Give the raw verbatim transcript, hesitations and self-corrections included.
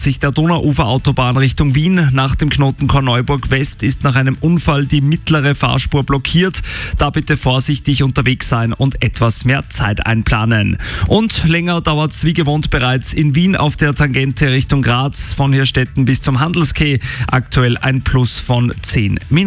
achtzig der Donauuferautobahn Richtung Wien. Nach dem Knoten Korneuburg West ist nach einem Unfall die mittlere Fahrspur blockiert. Da bitte vorsichtig unterwegs sein und etwas mehr Zeit einplanen. Und länger dauert es wie gewohnt bereits in Wien auf der Tangente Richtung Graz, von Hirstetten bis zum Handelskeh. Aktuell ein Plus von zehn Minuten.